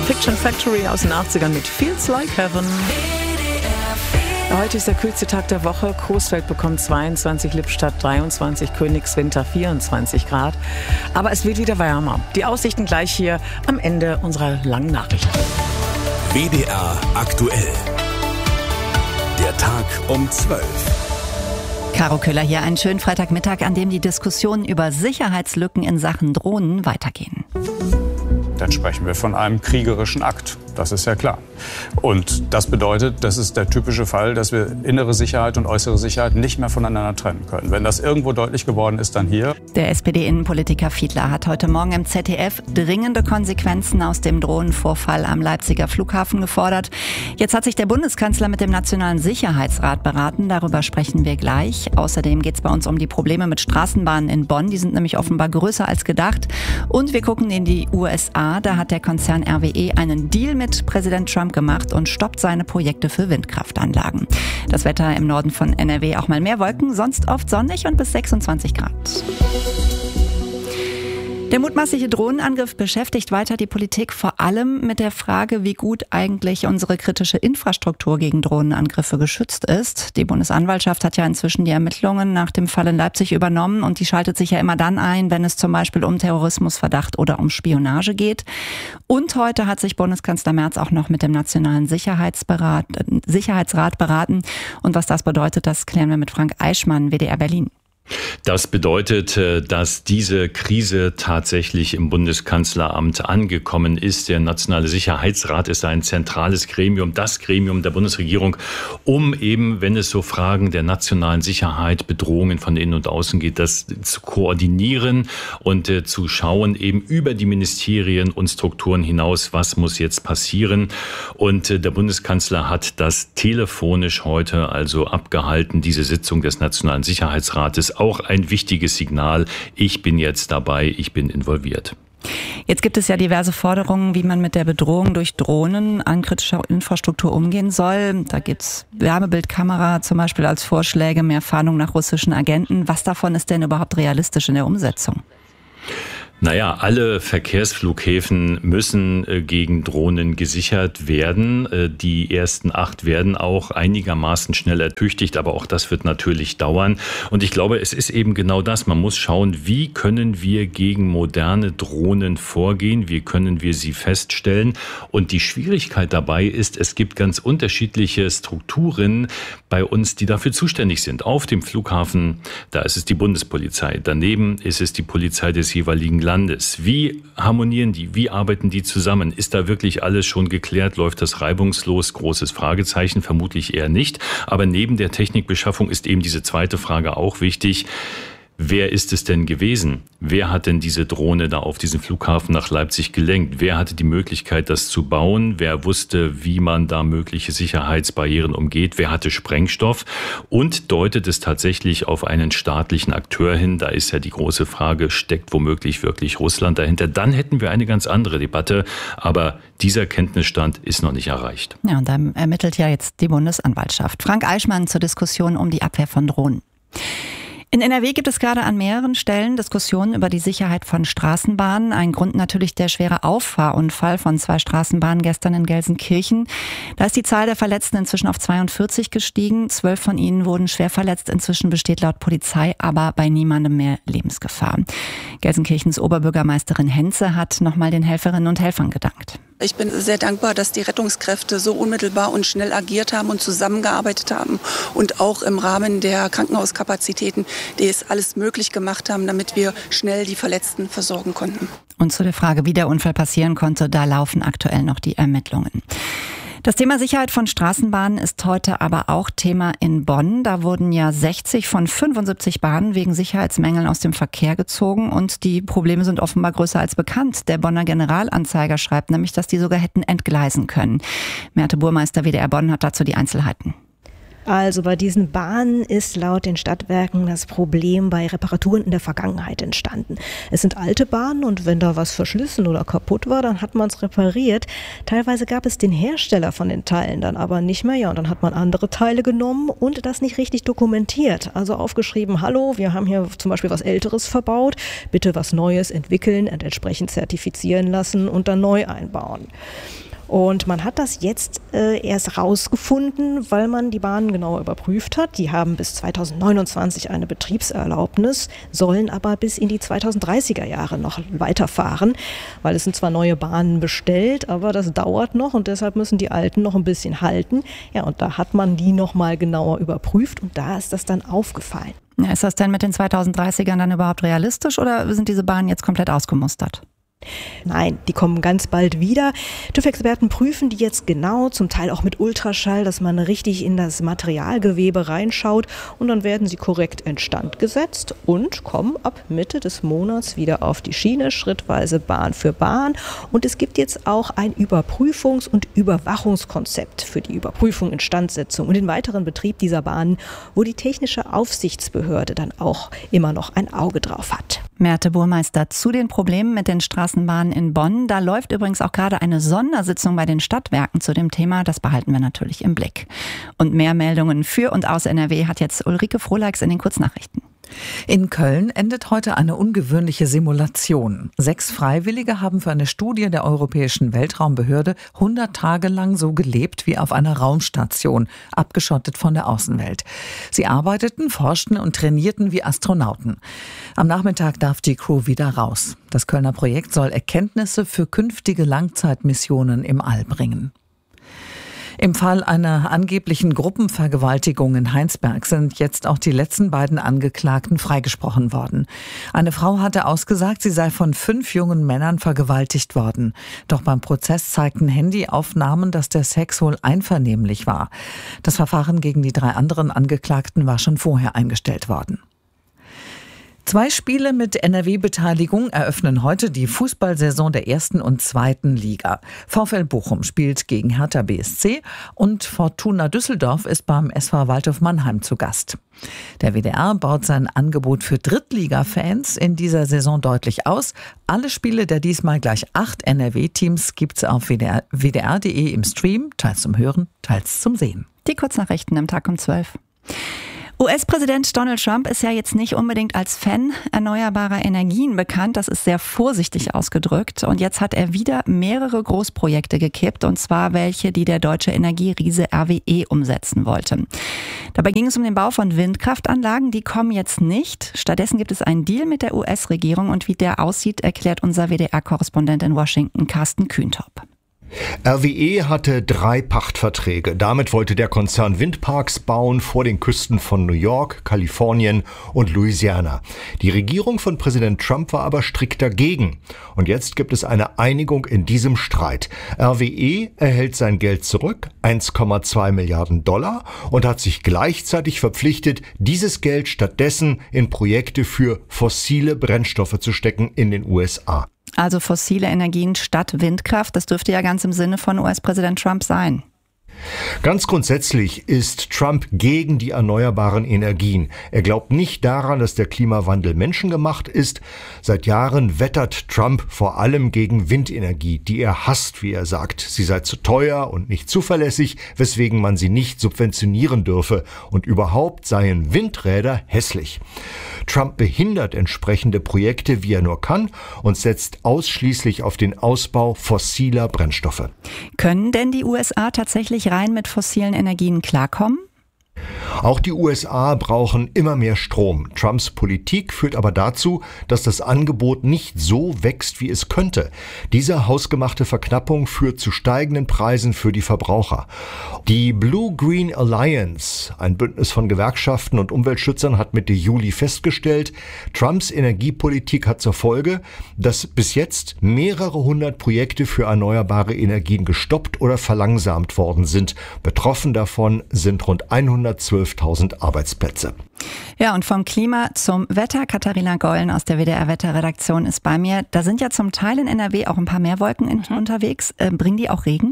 Fiction Factory aus den 80ern mit Feels Like Heaven. Heute ist der kühlste Tag der Woche. Coesfeld bekommt 22, Lippstadt 23, Königswinter 24 Grad. Aber es wird wieder wärmer. Die Aussichten gleich hier am Ende unserer langen Nachrichten. WDR aktuell. Der Tag um 12. Caro Köhler hier, einen schönen Freitagmittag, an dem die Diskussionen über Sicherheitslücken in Sachen Drohnen weitergehen. Dann sprechen wir von einem kriegerischen Akt. Das ist ja klar. Und das bedeutet, das ist der typische Fall, dass wir innere Sicherheit und äußere Sicherheit nicht mehr voneinander trennen können. Wenn das irgendwo deutlich geworden ist, dann hier. Der SPD-Innenpolitiker Fiedler hat heute Morgen im ZDF dringende Konsequenzen aus dem Drohnenvorfall am Leipziger Flughafen gefordert. Jetzt hat sich der Bundeskanzler mit dem Nationalen Sicherheitsrat beraten. Darüber sprechen wir gleich. Außerdem geht es bei uns um die Probleme mit Straßenbahnen in Bonn. Die sind nämlich offenbar größer als gedacht. Und wir gucken in die USA. Da hat der Konzern RWE einen Deal mit Präsident Trump gemacht und stoppt seine Projekte für Windkraftanlagen. Das Wetter im Norden von NRW auch mal mehr Wolken, sonst oft sonnig und bis 26 Grad. Der mutmaßliche Drohnenangriff beschäftigt weiter die Politik, vor allem mit der Frage, wie gut eigentlich unsere kritische Infrastruktur gegen Drohnenangriffe geschützt ist. Die Bundesanwaltschaft hat ja inzwischen die Ermittlungen nach dem Fall in Leipzig übernommen und die schaltet sich ja immer dann ein, wenn es zum Beispiel um Terrorismusverdacht oder um Spionage geht. Und heute hat sich Bundeskanzler Merz auch noch mit dem Nationalen Sicherheitsrat beraten. Und was das bedeutet, das klären wir mit Frank Eichmann, WDR Berlin. Das bedeutet, dass diese Krise tatsächlich im Bundeskanzleramt angekommen ist. Der Nationale Sicherheitsrat ist ein zentrales Gremium, das Gremium der Bundesregierung, um eben, wenn es so Fragen der nationalen Sicherheit, Bedrohungen von innen und außen geht, das zu koordinieren und zu schauen, eben über die Ministerien und Strukturen hinaus, was muss jetzt passieren. Und der Bundeskanzler hat das telefonisch heute also abgehalten, diese Sitzung des Nationalen Sicherheitsrates. Auch ein wichtiges Signal. Ich bin jetzt dabei, ich bin involviert. Jetzt gibt es ja diverse Forderungen, wie man mit der Bedrohung durch Drohnen an kritischer Infrastruktur umgehen soll. Da gibt es Wärmebildkamera zum Beispiel als Vorschläge, mehr Fahndung nach russischen Agenten. Was davon ist denn überhaupt realistisch in der Umsetzung? Naja, alle Verkehrsflughäfen müssen gegen Drohnen gesichert werden. Die ersten 8 werden auch einigermaßen schnell ertüchtigt, aber auch das wird natürlich dauern. Und ich glaube, es ist eben genau das. Man muss schauen, wie können wir gegen moderne Drohnen vorgehen? Wie können wir sie feststellen? Und die Schwierigkeit dabei ist, es gibt ganz unterschiedliche Strukturen bei uns, die dafür zuständig sind. Auf dem Flughafen, da ist es die Bundespolizei. Daneben ist es die Polizei des jeweiligen Landes. Wie harmonieren die? Wie arbeiten die zusammen? Ist da wirklich alles schon geklärt? Läuft das reibungslos? Großes Fragezeichen, vermutlich eher nicht. Aber neben der Technikbeschaffung ist eben diese zweite Frage auch wichtig. Wer ist es denn gewesen? Wer hat denn diese Drohne da auf diesen Flughafen nach Leipzig gelenkt? Wer hatte die Möglichkeit, das zu bauen? Wer wusste, wie man da mögliche Sicherheitsbarrieren umgeht? Wer hatte Sprengstoff? Und deutet es tatsächlich auf einen staatlichen Akteur hin? Da ist ja die große Frage, steckt womöglich wirklich Russland dahinter? Dann hätten wir eine ganz andere Debatte. Aber dieser Kenntnisstand ist noch nicht erreicht. Ja, und dann ermittelt ja jetzt die Bundesanwaltschaft. Frank Eichmann zur Diskussion um die Abwehr von Drohnen. In NRW gibt es gerade an mehreren Stellen Diskussionen über die Sicherheit von Straßenbahnen. Ein Grund natürlich der schwere Auffahrunfall von 2 Straßenbahnen gestern in Gelsenkirchen. Da ist die Zahl der Verletzten inzwischen auf 42 gestiegen. 12 von ihnen wurden schwer verletzt. Inzwischen besteht laut Polizei aber bei niemandem mehr Lebensgefahr. Gelsenkirchens Oberbürgermeisterin Henze hat nochmal den Helferinnen und Helfern gedankt. Ich bin sehr dankbar, dass die Rettungskräfte so unmittelbar und schnell agiert haben und zusammengearbeitet haben und auch im Rahmen der Krankenhauskapazitäten, die es alles möglich gemacht haben, damit wir schnell die Verletzten versorgen konnten. Und zu der Frage, wie der Unfall passieren konnte, da laufen aktuell noch die Ermittlungen. Das Thema Sicherheit von Straßenbahnen ist heute aber auch Thema in Bonn. Da wurden ja 60 von 75 Bahnen wegen Sicherheitsmängeln aus dem Verkehr gezogen und die Probleme sind offenbar größer als bekannt. Der Bonner Generalanzeiger schreibt nämlich, dass die sogar hätten entgleisen können. Merte Burmeister, WDR Bonn, hat dazu die Einzelheiten. Also bei diesen Bahnen ist laut den Stadtwerken das Problem bei Reparaturen in der Vergangenheit entstanden. Es sind alte Bahnen und wenn da was verschlissen oder kaputt war, dann hat man es repariert. Teilweise gab es den Hersteller von den Teilen dann aber nicht mehr. Ja, und dann hat man andere Teile genommen und das nicht richtig dokumentiert. Also aufgeschrieben, hallo, wir haben hier zum Beispiel was Älteres verbaut, bitte was Neues entwickeln und entsprechend zertifizieren lassen und dann neu einbauen. Und man hat das jetzt erst rausgefunden, weil man die Bahnen genauer überprüft hat. Die haben bis 2029 eine Betriebserlaubnis, sollen aber bis in die 2030er Jahre noch weiterfahren, weil es sind zwar neue Bahnen bestellt, aber das dauert noch und deshalb müssen die alten noch ein bisschen halten. Ja, und da hat man die noch mal genauer überprüft und da ist das dann aufgefallen. Ja, ist das denn mit den 2030ern dann überhaupt realistisch oder sind diese Bahnen jetzt komplett ausgemustert? Nein, die kommen ganz bald wieder. TÜV-Experten prüfen die jetzt genau, zum Teil auch mit Ultraschall, dass man richtig in das Materialgewebe reinschaut und dann werden sie korrekt instand gesetzt und kommen ab Mitte des Monats wieder auf die Schiene, schrittweise Bahn für Bahn. Und es gibt jetzt auch ein Überprüfungs- und Überwachungskonzept für die Überprüfung, Instandsetzung und den weiteren Betrieb dieser Bahnen, wo die technische Aufsichtsbehörde dann auch immer noch ein Auge drauf hat. Merte Burmeister zu den Problemen mit den Straßenbahnen in Bonn. Da läuft übrigens auch gerade eine Sondersitzung bei den Stadtwerken zu dem Thema. Das behalten wir natürlich im Blick. Und mehr Meldungen für und aus NRW hat jetzt Ulrike Frohleix in den Kurznachrichten. In Köln endet heute eine ungewöhnliche Simulation. 6 Freiwillige haben für eine Studie der Europäischen Weltraumbehörde 100 Tage lang so gelebt wie auf einer Raumstation, abgeschottet von der Außenwelt. Sie arbeiteten, forschten und trainierten wie Astronauten. Am Nachmittag darf die Crew wieder raus. Das Kölner Projekt soll Erkenntnisse für künftige Langzeitmissionen im All bringen. Im Fall einer angeblichen Gruppenvergewaltigung in Heinsberg sind jetzt auch die letzten beiden Angeklagten freigesprochen worden. Eine Frau hatte ausgesagt, sie sei von 5 jungen Männern vergewaltigt worden. Doch beim Prozess zeigten Handyaufnahmen, dass der Sex wohl einvernehmlich war. Das Verfahren gegen die 3 anderen Angeklagten war schon vorher eingestellt worden. 2 Spiele mit NRW-Beteiligung eröffnen heute die Fußballsaison der 1. und 2. Liga. VfL Bochum spielt gegen Hertha BSC und Fortuna Düsseldorf ist beim SV Waldhof Mannheim zu Gast. Der WDR baut sein Angebot für Drittliga-Fans in dieser Saison deutlich aus. Alle Spiele der diesmal gleich 8 NRW-Teams gibt's auf wdr.de im Stream, teils zum Hören, teils zum Sehen. Die Kurznachrichten am Tag um 12. US-Präsident Donald Trump ist ja jetzt nicht unbedingt als Fan erneuerbarer Energien bekannt. Das ist sehr vorsichtig ausgedrückt. Und jetzt hat er wieder mehrere Großprojekte gekippt. Und zwar welche, die der deutsche Energieriese RWE umsetzen wollte. Dabei ging es um den Bau von Windkraftanlagen. Die kommen jetzt nicht. Stattdessen gibt es einen Deal mit der US-Regierung. Und wie der aussieht, erklärt unser WDR-Korrespondent in Washington, Carsten Kühntop. RWE hatte 3 Pachtverträge. Damit wollte der Konzern Windparks bauen vor den Küsten von New York, Kalifornien und Louisiana. Die Regierung von Präsident Trump war aber strikt dagegen. Und jetzt gibt es eine Einigung in diesem Streit. RWE erhält sein Geld zurück, 1,2 Milliarden $, und hat sich gleichzeitig verpflichtet, dieses Geld stattdessen in Projekte für fossile Brennstoffe zu stecken in den USA. Also fossile Energien statt Windkraft, das dürfte ja ganz im Sinne von US-Präsident Trump sein. Ganz grundsätzlich ist Trump gegen die erneuerbaren Energien. Er glaubt nicht daran, dass der Klimawandel menschengemacht ist. Seit Jahren wettert Trump vor allem gegen Windenergie, die er hasst, wie er sagt. Sie sei zu teuer und nicht zuverlässig, weswegen man sie nicht subventionieren dürfe. Und überhaupt seien Windräder hässlich. Trump behindert entsprechende Projekte, wie er nur kann, und setzt ausschließlich auf den Ausbau fossiler Brennstoffe. Können denn die USA tatsächlich rein mit fossilen Energien klarkommen? Auch die USA brauchen immer mehr Strom. Trumps Politik führt aber dazu, dass das Angebot nicht so wächst, wie es könnte. Diese hausgemachte Verknappung führt zu steigenden Preisen für die Verbraucher. Die Blue-Green Alliance, ein Bündnis von Gewerkschaften und Umweltschützern, hat Mitte Juli festgestellt, Trumps Energiepolitik hat zur Folge, dass bis jetzt mehrere 100 Projekte für erneuerbare Energien gestoppt oder verlangsamt worden sind. Betroffen davon sind rund 112.000 Arbeitsplätze. Ja, und vom Klima zum Wetter. Katharina Gollen aus der WDR-Wetterredaktion ist bei mir. Da sind ja zum Teil in NRW auch ein paar mehr Wolken unterwegs. Bringen die auch Regen?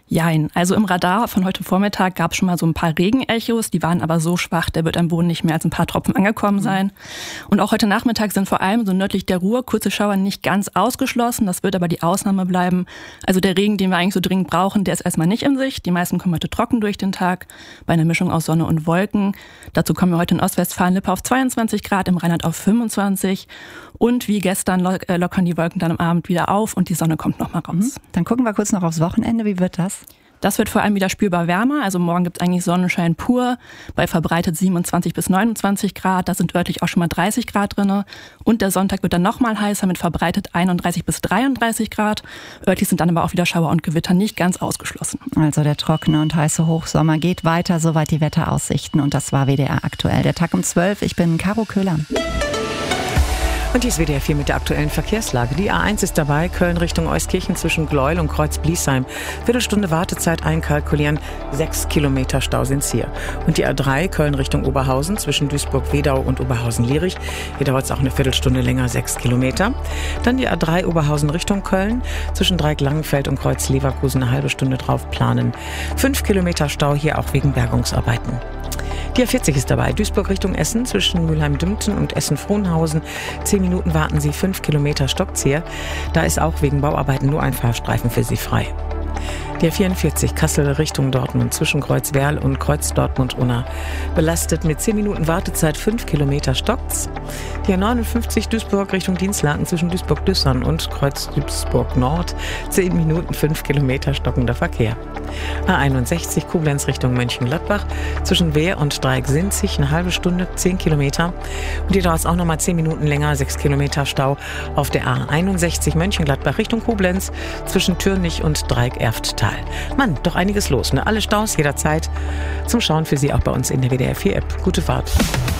Jein. Also im Radar von heute Vormittag gab es schon mal so ein paar Regenechos, die waren aber so schwach, der wird am Boden nicht mehr als ein paar Tropfen angekommen sein. Und auch heute Nachmittag sind vor allem so nördlich der Ruhr kurze Schauer nicht ganz ausgeschlossen, das wird aber die Ausnahme bleiben. Also der Regen, den wir eigentlich so dringend brauchen, der ist erstmal nicht in Sicht. Die meisten kommen heute trocken durch den Tag, bei einer Mischung aus Sonne und Wolken. Dazu kommen wir heute in Ostwestfalen-Lippe auf 22 Grad, im Rheinland auf 25. Und wie gestern lockern die Wolken dann am Abend wieder auf und die Sonne kommt nochmal raus. Dann gucken wir kurz noch aufs Wochenende. Wie wird das? Das wird vor allem wieder spürbar wärmer. Also morgen gibt es eigentlich Sonnenschein pur bei verbreitet 27 bis 29 Grad. Da sind örtlich auch schon mal 30 Grad drin. Und der Sonntag wird dann nochmal heißer mit verbreitet 31 bis 33 Grad. Örtlich sind dann aber auch wieder Schauer und Gewitter nicht ganz ausgeschlossen. Also der trockene und heiße Hochsommer geht weiter, soweit die Wetteraussichten. Und das war WDR aktuell. Der Tag um 12. Ich bin Caro Köhler. Und hier ist WDR 4 mit der aktuellen Verkehrslage. Die A1 ist dabei, Köln Richtung Euskirchen zwischen Gleuel und Kreuz-Bliesheim. Viertelstunde Wartezeit einkalkulieren, 6 Kilometer Stau sind's hier. Und die A3 Köln Richtung Oberhausen zwischen Duisburg-Wedau und Oberhausen-Lierich. Hier dauert es auch eine Viertelstunde länger, 6 Kilometer. Dann die A3 Oberhausen Richtung Köln zwischen Dreieck-Langenfeld und Kreuz-Leverkusen eine halbe Stunde drauf planen. 5 Kilometer Stau hier auch wegen Bergungsarbeiten. Die A40 ist dabei, Duisburg Richtung Essen zwischen Mülheim-Dümpten und Essen-Frohnhausen. 10 Minuten warten Sie, 5 Kilometer stoppt's hier. Da ist auch wegen Bauarbeiten nur ein Fahrstreifen für Sie frei. Die A44 Kassel Richtung Dortmund zwischen Kreuz-Werl und Kreuz-Dortmund-Unna. Belastet mit 10 Minuten Wartezeit, 5 Kilometer stockt's. Die A59 Duisburg Richtung Dienstlaken zwischen Duisburg-Düssern und Kreuz-Duisburg-Nord. 10 Minuten, 5 Kilometer stockender Verkehr. A61 Koblenz Richtung Mönchengladbach zwischen Wehr und Dreieck-Sinzig eine halbe Stunde, 10 Kilometer. Und hier dauert es auch nochmal 10 Minuten länger, 6 Kilometer Stau auf der A61 Mönchengladbach Richtung Koblenz zwischen Türnich und Dreieck-Erfttal. Mann, doch einiges los, ne? Alle Staus jederzeit zum Schauen für Sie auch bei uns in der WDR 4 App. Gute Fahrt.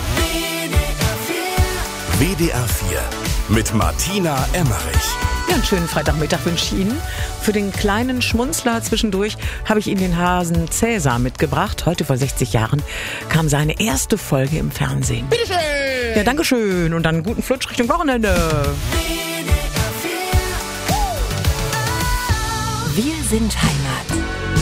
WDR 4 mit Martina Emmerich. Ja, einen schönen Freitagmittag wünsche ich Ihnen. Für den kleinen Schmunzler zwischendurch habe ich Ihnen den Hasen Cäsar mitgebracht. Heute vor 60 Jahren kam seine erste Folge im Fernsehen. Bitteschön! Ja, danke schön. Und dann einen guten Flutsch Richtung Wochenende. Wir sind Heimat.